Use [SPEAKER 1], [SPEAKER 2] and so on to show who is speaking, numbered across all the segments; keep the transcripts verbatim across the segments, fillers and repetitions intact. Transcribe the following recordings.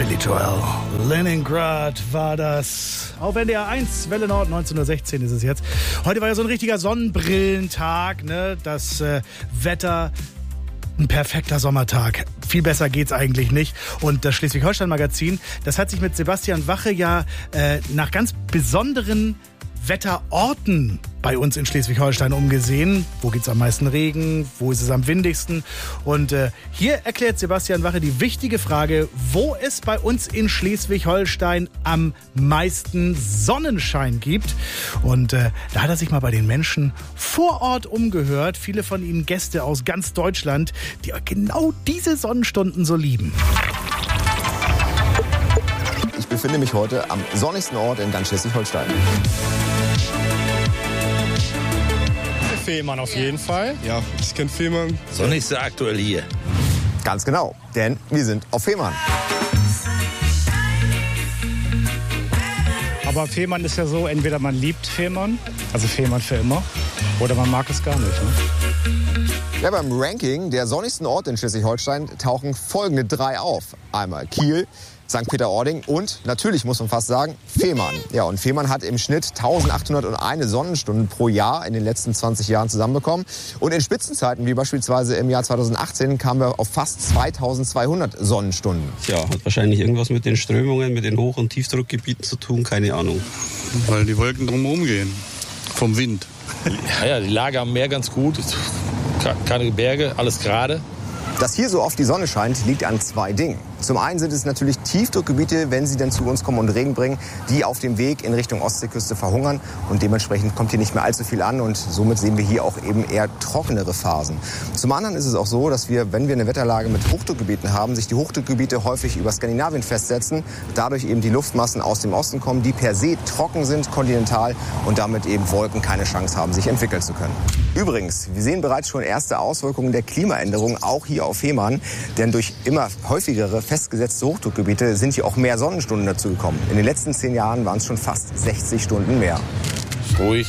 [SPEAKER 1] Billy Joel. Leningrad war das. Auf N D R eins, Welle Nord, neunzehn Uhr sechzehn ist es jetzt. Heute war ja so ein richtiger Sonnenbrillentag, ne? Das äh, Wetter, ein perfekter Sommertag. Viel besser geht's eigentlich nicht. Und das Schleswig-Holstein-Magazin, das hat sich mit Sebastian Wache ja äh, nach ganz besonderen Wetterorten bei uns in Schleswig-Holstein umgesehen. Wo gibt's am meisten Regen? Wo ist es am windigsten? Und äh, hier erklärt Sebastian Wache die wichtige Frage, wo es bei uns in Schleswig-Holstein am meisten Sonnenschein gibt. Und äh, da hat er sich mal bei den Menschen vor Ort umgehört. Viele von ihnen Gäste aus ganz Deutschland, die genau diese Sonnenstunden so lieben.
[SPEAKER 2] Ich befinde mich heute am sonnigsten Ort in ganz Schleswig-Holstein.
[SPEAKER 3] Fehmarn auf jeden Fall.
[SPEAKER 4] Ja, ich kenne Fehmarn.
[SPEAKER 5] Sonnigste aktuell hier.
[SPEAKER 2] Ganz genau, denn wir sind auf Fehmarn.
[SPEAKER 3] Aber Fehmarn ist ja so, entweder man liebt Fehmarn, also Fehmarn für immer, oder man mag es gar nicht. Ne?
[SPEAKER 2] Ja, beim Ranking der sonnigsten Orte in Schleswig-Holstein tauchen folgende drei auf. Einmal Kiel, Sankt Peter-Ording und natürlich, muss man fast sagen, Fehmarn. Ja, und Fehmarn hat im Schnitt eintausendachthunderteins Sonnenstunden pro Jahr in den letzten zwanzig Jahren zusammenbekommen. Und in Spitzenzeiten, wie beispielsweise im Jahr zweitausendachtzehn, kamen wir auf fast zweitausendzweihundert Sonnenstunden.
[SPEAKER 6] Ja, hat wahrscheinlich irgendwas mit den Strömungen, mit den Hoch- und Tiefdruckgebieten zu tun, keine Ahnung.
[SPEAKER 4] Weil die Wolken drumherum gehen, vom Wind.
[SPEAKER 5] Ja, ja, die Lage am Meer ganz gut, keine Berge, alles gerade.
[SPEAKER 2] Dass hier so oft die Sonne scheint, liegt an zwei Dingen. Zum einen sind es natürlich Tiefdruckgebiete, wenn sie dann zu uns kommen und Regen bringen, die auf dem Weg in Richtung Ostseeküste verhungern. Und dementsprechend kommt hier nicht mehr allzu viel an und somit sehen wir hier auch eben eher trockenere Phasen. Zum anderen ist es auch so, dass wir, wenn wir eine Wetterlage mit Hochdruckgebieten haben, sich die Hochdruckgebiete häufig über Skandinavien festsetzen, dadurch eben die Luftmassen aus dem Osten kommen, die per se trocken sind, kontinental und damit eben Wolken keine Chance haben, sich entwickeln zu können. Übrigens, wir sehen bereits schon erste Auswirkungen der Klimaänderung, auch hier auf Fehmarn, denn durch immer häufigere festgesetzte Hochdruckgebiete sind hier auch mehr Sonnenstunden dazugekommen. In den letzten zehn Jahren waren es schon fast sechzig Stunden mehr.
[SPEAKER 5] Ruhig,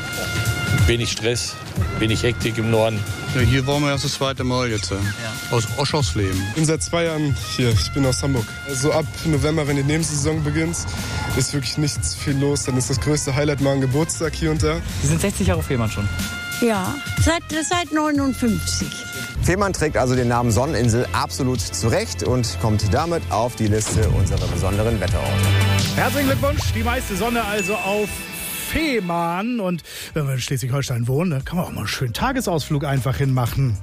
[SPEAKER 5] wenig Stress, wenig Hektik im Norden.
[SPEAKER 4] Ja, hier waren wir erst das zweite Mal jetzt, ja. Aus Oschersleben.
[SPEAKER 7] Ich bin seit zwei Jahren hier, ich bin aus Hamburg. Also ab November, wenn die Nebensaison beginnt, ist wirklich nichts viel los. Dann ist das größte Highlight mal ein Geburtstag hier und da.
[SPEAKER 3] Sie sind sechzig Jahre auf Fehmarn schon.
[SPEAKER 8] Ja, seit, seit neunundfünfzig.
[SPEAKER 2] Fehmarn trägt also den Namen Sonneninsel absolut zurecht und kommt damit auf die Liste unserer besonderen Wetterorte.
[SPEAKER 1] Herzlichen Glückwunsch, die meiste Sonne also auf Fehmarn. Und wenn wir in Schleswig-Holstein wohnen, dann kann man auch mal einen schönen Tagesausflug einfach hinmachen.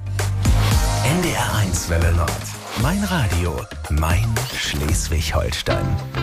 [SPEAKER 9] N D R eins Welle Nord. Mein Radio, mein Schleswig-Holstein.